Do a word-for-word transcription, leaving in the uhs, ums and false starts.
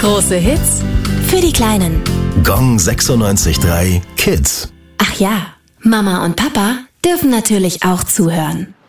Große Hits für die Kleinen. Gong sechsundneunzig Komma drei Kids. Ach ja, Mama und Papa dürfen natürlich auch zuhören.